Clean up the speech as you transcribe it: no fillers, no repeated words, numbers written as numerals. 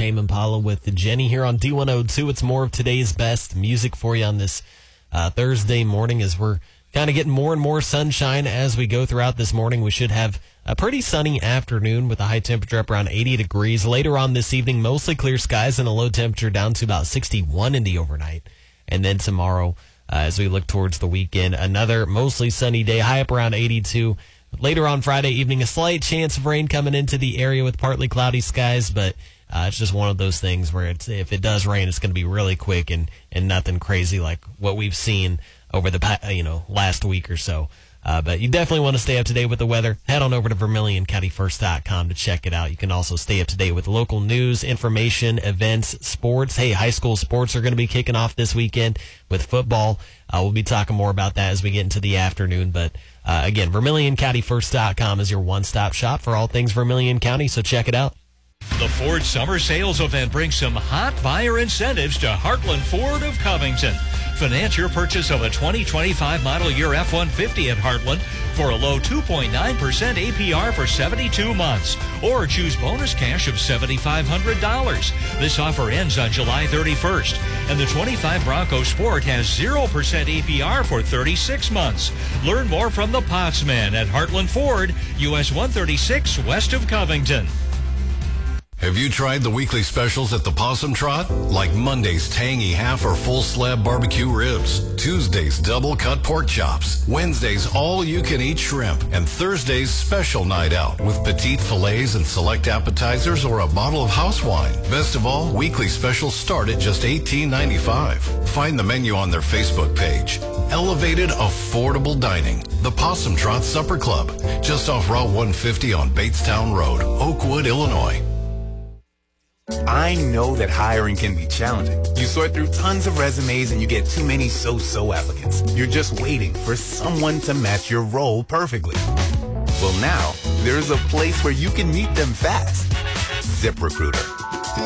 Tame Impala with Jenny here on D102. It's more of today's best music for you on this Thursday morning as we're kind of getting more and more sunshine as we go throughout this morning. We should have a pretty sunny afternoon with a high temperature up around 80 degrees. Later on this evening, mostly clear skies and a low temperature down to about 61 in the overnight. And then tomorrow, as we look towards the weekend, another mostly sunny day, high up around 82. Later on Friday evening, a slight chance of rain coming into the area with partly cloudy skies, but it's just one of those things where if it does rain, it's going to be really quick and nothing crazy like what we've seen over the last week or so. But you definitely want to stay up to date with the weather. Head on over to VermilionCountyFirst.com to check it out. You can also stay up to date with local news, information, events, sports. Hey, high school sports are going to be kicking off this weekend with football. We'll be talking more about that as we get into the afternoon. But again, VermilionCountyFirst.com is your one-stop shop for all things Vermilion County, so check it out. The Ford Summer Sales Event brings some hot buyer incentives to Heartland Ford of Covington. Finance your purchase of a 2025 model year F-150 at Heartland for a low 2.9% APR for 72 months, or choose bonus cash of $7,500. This offer ends on July 31st, and the 25 Bronco Sport has 0% APR for 36 months. Learn more from the Potsman at Heartland Ford, US 136 west of Covington. Have you tried the weekly specials at the Possum Trot? Like Monday's tangy half or full slab barbecue ribs, Tuesday's double cut pork chops, Wednesday's all-you-can-eat shrimp, and Thursday's special night out with petite fillets and select appetizers or a bottle of house wine. Best of all, weekly specials start at just $18.95. Find the menu on their Facebook page. Elevated, affordable dining. The Possum Trot Supper Club, just off Route 150 on Batestown Road, Oakwood, Illinois. I know that hiring can be challenging. You sort through tons of resumes and you get too many so-so applicants. You're just waiting for someone to match your role perfectly. Well, now, there's a place where you can meet them fast. ZipRecruiter.